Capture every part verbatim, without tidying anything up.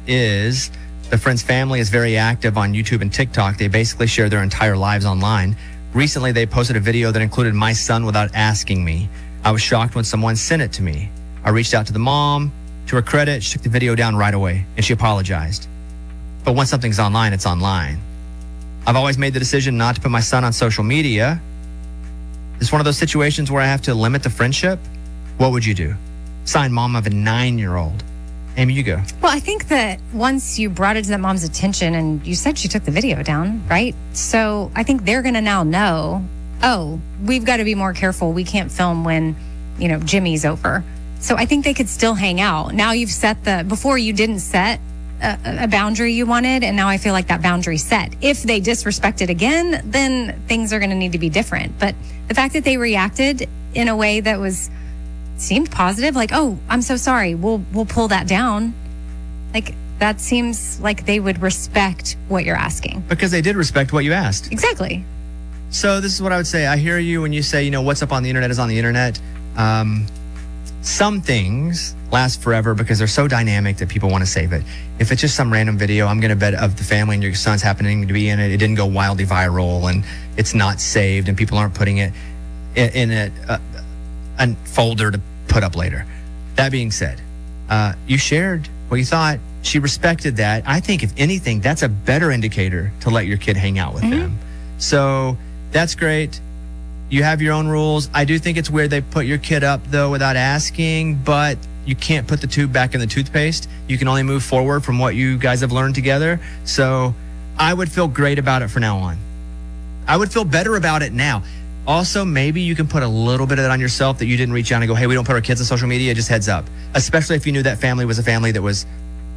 is the friend's family is very active on YouTube and TikTok. They basically share their entire lives online. Recently, they posted a video that included my son without asking me. I was shocked when someone sent it to me. I reached out to the mom. To her credit, she took the video down right away, and she apologized. But once something's online, it's online. I've always made the decision not to put my son on social media. It's one of those situations where I have to limit the friendship. What would you do? Signed, mom of a nine-year-old. Amy, you go. Well, I think that once you brought it to that mom's attention and you said she took the video down, right? So I think they're going to now know, oh, we've got to be more careful. We can't film when, you know, Jimmy's over. So I think they could still hang out. Now you've set the, before you didn't set a, a boundary you wanted, and now I feel like that boundary's set. If they disrespect it again, then things are going to need to be different. But the fact that they reacted in a way that was, seemed positive, like, oh, I'm so sorry, we'll we'll pull that down. Like, that seems like they would respect what you're asking. Because they did respect what you asked. Exactly. So this is what I would say. I hear you when you say, you know, what's up on the internet is on the internet. Um, some things last forever because they're so dynamic that people want to save it. If it's just some random video, I'm going to bet of the family and your son's happening to be in it, it didn't go wildly viral and it's not saved and people aren't putting it in, in a, a, a folder to put up later. That being said, uh, you shared what you thought. She respected that. I think if anything, that's a better indicator to let your kid hang out with Mm-hmm. them. So that's great. You have your own rules. I do think it's weird they put your kid up, though, without asking, but you can't put the tube back in the toothpaste. You can only move forward from what you guys have learned together. So I would feel great about it from now on. I would feel better about it now. Also, maybe you can put a little bit of that on yourself that you didn't reach out and go, hey, we don't put our kids on social media, just heads up. Especially if you knew that family was a family that was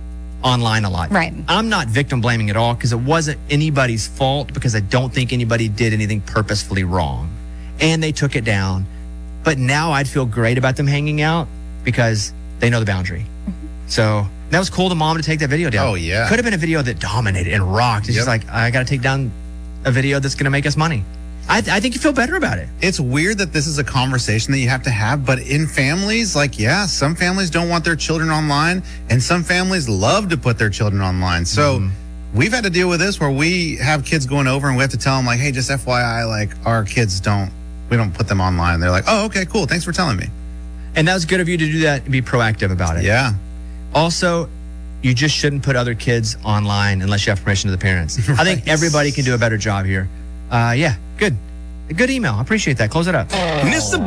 online a lot. Right. I'm not victim blaming at all because it wasn't anybody's fault because I don't think anybody did anything purposefully wrong. And they took it down. But now I'd feel great about them hanging out because they know the boundary. Mm-hmm. So that was cool to mom to take that video down. Oh, yeah. Could have been a video that dominated and rocked. It's Yep. just like, I got to take down a video that's going to make us money. I, th- I think you feel better about it. It's weird that this is a conversation that you have to have, but in families, like, yeah, some families don't want their children online, and some families love to put their children online. So mm-hmm. we've had to deal with this where we have kids going over and we have to tell them, like, hey, just F Y I, like, our kids don't, we don't put them online. They're like, oh, okay, cool. Thanks for telling me. And that was good of you to do that and be proactive about it. Yeah. Also, you just shouldn't put other kids online unless you have permission of the parents. Right. I think everybody can do a better job here. Uh, yeah, good. Good email. I appreciate that. Close it up. Mister